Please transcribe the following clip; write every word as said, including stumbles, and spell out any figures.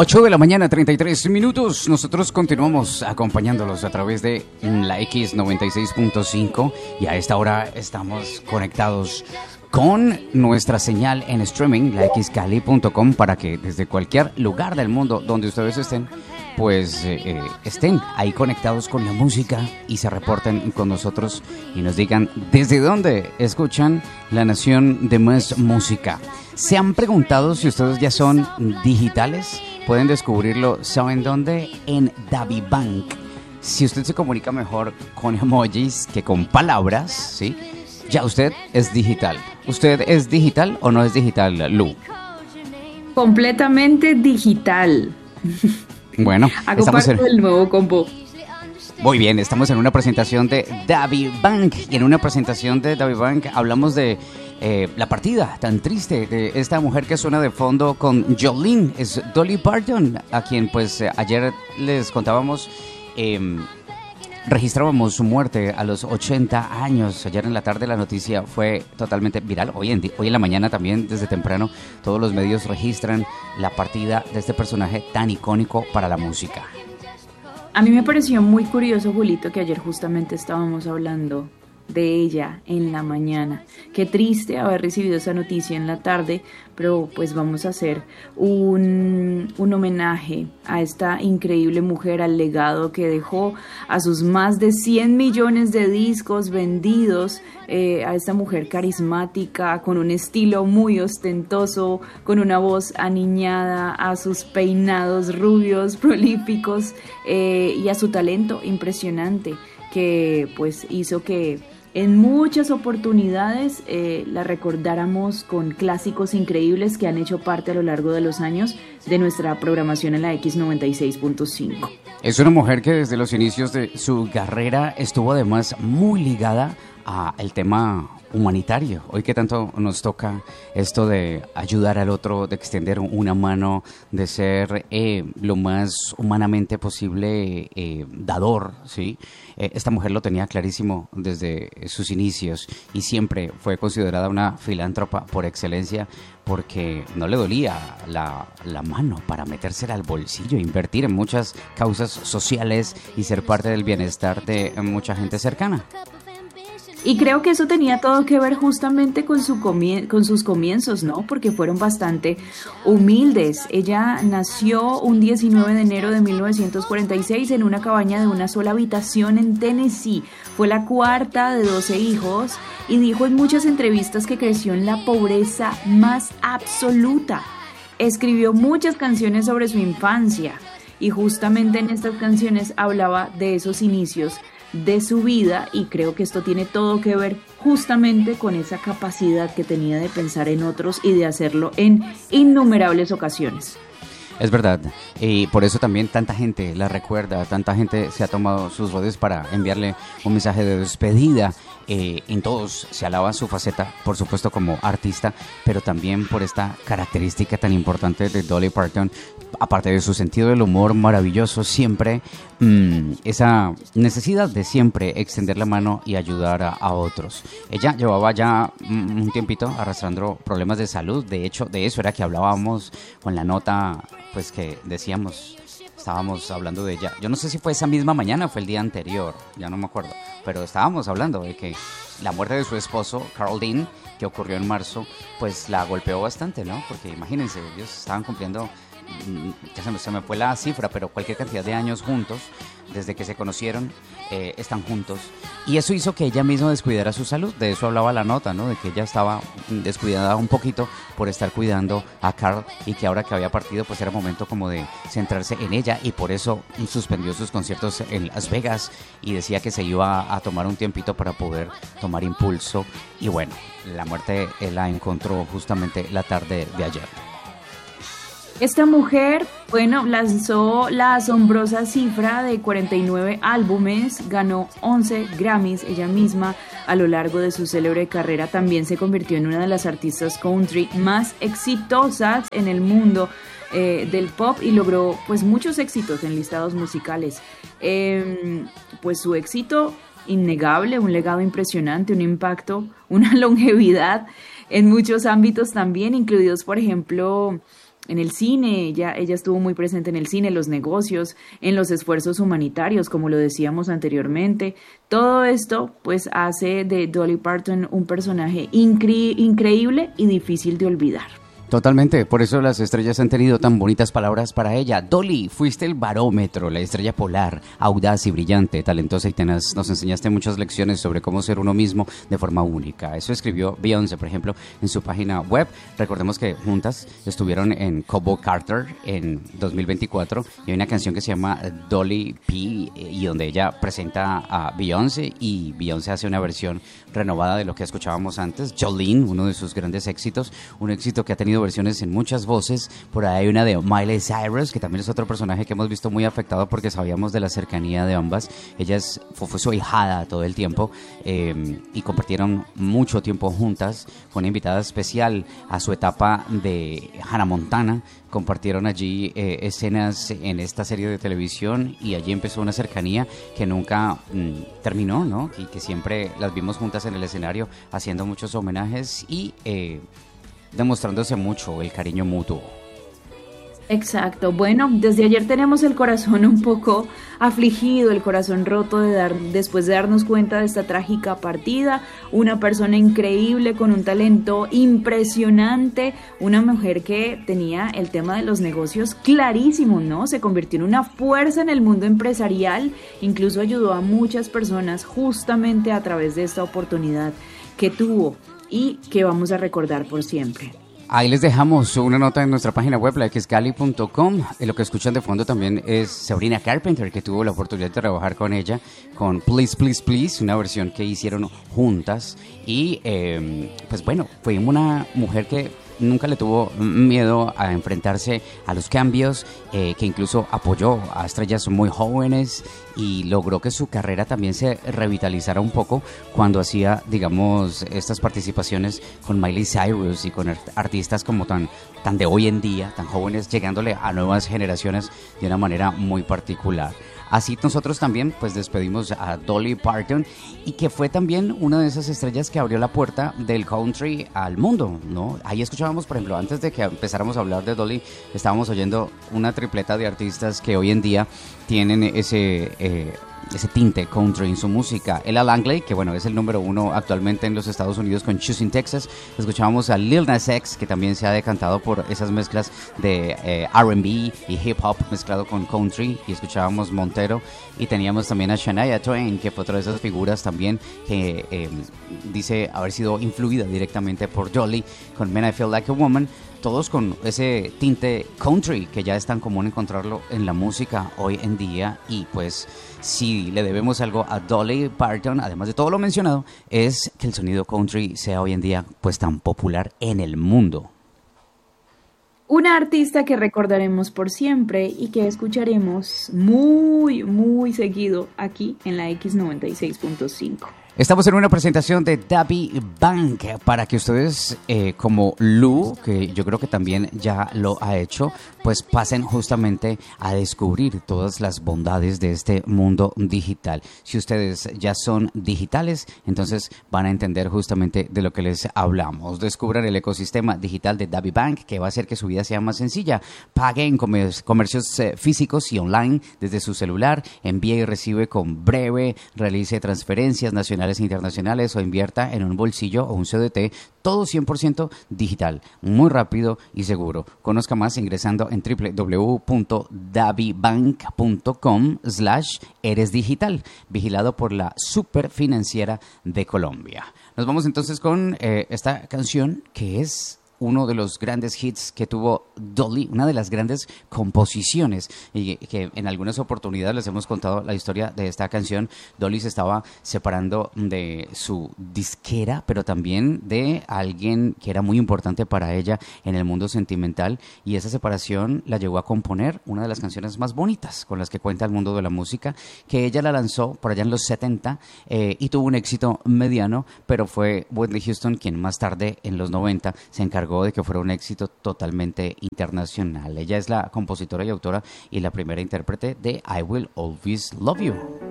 ocho de la mañana, treinta y tres minutos. Nosotros continuamos acompañándolos a través de la X noventa y seis punto cinco y a esta hora estamos conectados con nuestra señal en streaming, la x cali punto com, para que desde cualquier lugar del mundo donde ustedes estén, pues eh, estén ahí conectados con la música y se reporten con nosotros y nos digan desde dónde escuchan la nación de más música. ¿Se han preguntado si ustedes ya son digitales? Pueden descubrirlo, ¿saben dónde? En DaviBank. Si usted se comunica mejor con emojis que con palabras, ¿sí? Ya usted es digital. ¿Usted es digital o no es digital, Lu? Completamente digital. Bueno, hago estamos parte en... del nuevo combo. Muy bien, estamos en una presentación de DaviBank y en una presentación de DaviBank hablamos de eh, la partida tan triste de esta mujer que suena de fondo con Jolene, es Dolly Parton, a quien pues eh, ayer les contábamos, eh, registrábamos su muerte a los ochenta años. Ayer en la tarde la noticia fue totalmente viral. Hoy en, hoy en la mañana también, desde temprano, todos los medios registran la partida de este personaje tan icónico para la música. A mí me pareció muy curioso, Julito, que ayer justamente estábamos hablando de ella en la mañana. Qué triste haber recibido esa noticia en la tarde, pero pues vamos a hacer un, un homenaje a esta increíble mujer, al legado que dejó, a sus más de cien millones de discos vendidos, eh, a esta mujer carismática, con un estilo muy ostentoso, con una voz aniñada, a sus peinados rubios, prolíficos, eh, y a su talento impresionante, que pues hizo que en muchas oportunidades eh, la recordáramos con clásicos increíbles que han hecho parte a lo largo de los años de nuestra programación en la X noventa y seis punto cinco. Es una mujer que desde los inicios de su carrera estuvo además muy ligada al tema humanitario. Hoy que tanto nos toca esto de ayudar al otro, de extender una mano, de ser eh, lo más humanamente posible eh, dador, ¿sí? Eh, esta mujer lo tenía clarísimo desde sus inicios y siempre fue considerada una filántropa por excelencia, porque no le dolía la, la mano para metérsela al bolsillo, invertir en muchas causas sociales y ser parte del bienestar de mucha gente cercana. Y creo que eso tenía todo que ver justamente con, su comien- con sus comienzos, ¿no? Porque fueron bastante humildes. Ella nació un diecinueve de enero de mil novecientos cuarenta y seis en una cabaña de una sola habitación en Tennessee. Fue la cuarta de doce hijos y dijo en muchas entrevistas que creció en la pobreza más absoluta. Escribió muchas canciones sobre su infancia y justamente en estas canciones hablaba de esos inicios de su vida, y creo que esto tiene todo que ver justamente con esa capacidad que tenía de pensar en otros y de hacerlo en innumerables ocasiones. Es verdad, y por eso también tanta gente la recuerda, tanta gente se ha tomado sus redes para enviarle un mensaje de despedida. Eh, en todos se alaba su faceta, por supuesto, como artista, pero también por esta característica tan importante de Dolly Parton, aparte de su sentido del humor maravilloso, siempre mmm, esa necesidad de siempre extender la mano y ayudar a, a otros. Ella llevaba ya mm, un tiempito arrastrando problemas de salud. De hecho, de eso era que hablábamos con la nota, pues que decíamos, estábamos hablando de ella. Yo no sé si fue esa misma mañana o fue el día anterior, ya no me acuerdo, pero estábamos hablando de que la muerte de su esposo, Carl Dean, que ocurrió en marzo, pues la golpeó bastante, ¿no? Porque imagínense, ellos estaban cumpliendo, ya se me, se me fue la cifra, pero cualquier cantidad de años juntos, desde que se conocieron, eh, están juntos. Y eso hizo que ella misma descuidara su salud. De eso hablaba la nota, ¿no? De que ella estaba descuidada un poquito por estar cuidando a Carl, y que ahora que había partido, pues era momento como de centrarse en ella, y por eso suspendió sus conciertos en Las Vegas y decía que se iba a tomar un tiempito para poder tomar impulso. Y bueno, la muerte la encontró justamente la tarde de ayer. Esta mujer, bueno, lanzó la asombrosa cifra de cuarenta y nueve álbumes, ganó once Grammys ella misma a lo largo de su célebre carrera. También se convirtió en una de las artistas country más exitosas en el mundo eh, del pop y logró pues muchos éxitos en listados musicales. Eh, pues su éxito innegable, un legado impresionante, un impacto, una longevidad en muchos ámbitos también, incluidos por ejemplo en el cine, ella, ella estuvo muy presente en el cine, en los negocios, en los esfuerzos humanitarios, como lo decíamos anteriormente. Todo esto pues hace de Dolly Parton un personaje incre- increíble y difícil de olvidar. Totalmente, por eso las estrellas han tenido tan bonitas palabras para ella. Dolly, fuiste el barómetro, la estrella polar, audaz y brillante, talentosa y tenaz. Nos enseñaste muchas lecciones sobre cómo ser uno mismo de forma única. Eso escribió Beyoncé, por ejemplo, en su página web. Recordemos que juntas estuvieron en Cobo Carter en dos mil veinticuatro y hay una canción que se llama Dolly P y donde ella presenta a Beyoncé y Beyoncé hace una versión renovada de lo que escuchábamos antes, Jolene, uno de sus grandes éxitos, un éxito que ha tenido versiones en muchas voces. Por ahí hay una de Miley Cyrus, que también es otro personaje que hemos visto muy afectado porque sabíamos de la cercanía de ambas. Ella es, fue, fue su ahijada todo el tiempo eh, y compartieron mucho tiempo juntas. Fue una invitada especial a su etapa de Hannah Montana. Compartieron allí eh, escenas en esta serie de televisión y allí empezó una cercanía que nunca mm, terminó, ¿no? Y que siempre las vimos juntas en el escenario haciendo muchos homenajes y eh, demostrándose mucho el cariño mutuo. Exacto. Bueno, desde ayer tenemos el corazón un poco afligido, el corazón roto de dar, después de darnos cuenta de esta trágica partida. Una persona increíble con un talento impresionante, una mujer que tenía el tema de los negocios clarísimo, ¿no? Se convirtió en una fuerza en el mundo empresarial, incluso ayudó a muchas personas justamente a través de esta oportunidad que tuvo y que vamos a recordar por siempre. Ahí les dejamos una nota en nuestra página web, la x cali punto com. Lo que escuchan de fondo también es Sabrina Carpenter, que tuvo la oportunidad de trabajar con ella, con Please, Please, Please, una versión que hicieron juntas. Y eh, pues bueno, fue una mujer que nunca le tuvo miedo a enfrentarse a los cambios, eh, que incluso apoyó a estrellas muy jóvenes y logró que su carrera también se revitalizara un poco cuando hacía, digamos, estas participaciones con Miley Cyrus y con artistas como tan, tan de hoy en día, tan jóvenes, llegándole a nuevas generaciones de una manera muy particular. Así nosotros también pues despedimos a Dolly Parton y que fue también una de esas estrellas que abrió la puerta del country al mundo, ¿no? Ahí escuchábamos, por ejemplo, antes de que empezáramos a hablar de Dolly, estábamos oyendo una tripleta de artistas que hoy en día tienen ese... Eh, ese tinte country en su música. Ella Langley, que bueno, es el número uno actualmente en los Estados Unidos con Choosing Texas. Escuchábamos a Lil Nas X, que también se ha decantado por esas mezclas de eh, R and B y hip hop mezclado con country, y escuchábamos Montero, y teníamos también a Shania Twain, que fue otra de esas figuras también que eh, dice haber sido influida directamente por Dolly con Man I Feel Like a Woman. Todos con ese tinte country que ya es tan común encontrarlo en la música hoy en día. Y pues si le debemos algo a Dolly Parton, además de todo lo mencionado, es que el sonido country sea hoy en día pues tan popular en el mundo. Una artista que recordaremos por siempre y que escucharemos muy, muy seguido aquí en la X noventa y seis punto cinco. Estamos en una presentación de Dabby Bank para que ustedes, eh, como Lu, que yo creo que también ya lo ha hecho, pues pasen justamente a descubrir todas las bondades de este mundo digital. Si ustedes ya son digitales, entonces van a entender justamente de lo que les hablamos. Descubran el ecosistema digital de Dabby Bank, que va a hacer que su vida sea más sencilla. Pague en comer- comercios eh, físicos y online desde su celular, envíe y recibe con breve, realice transferencias nacionales e internacionales o invierta en un bolsillo o un C D T, todo cien por ciento digital, muy rápido y seguro. Conozca más ingresando en w w w punto davibank punto com slash eres digital, vigilado por la Superfinanciera de Colombia. Nos vamos entonces con eh, esta canción que es uno de los grandes hits que tuvo Dolly, una de las grandes composiciones, y que en algunas oportunidades les hemos contado la historia de esta canción. Dolly se estaba separando de su disquera, pero también de alguien que era muy importante para ella en el mundo sentimental, y esa separación la llevó a componer una de las canciones más bonitas con las que cuenta el mundo de la música, que ella la lanzó por allá en los setenta eh, y tuvo un éxito mediano, pero fue Whitney Houston quien más tarde, en los noventa, se encargó de que fuera un éxito totalmente internacional. Ella es la compositora y autora y la primera intérprete de I Will Always Love You.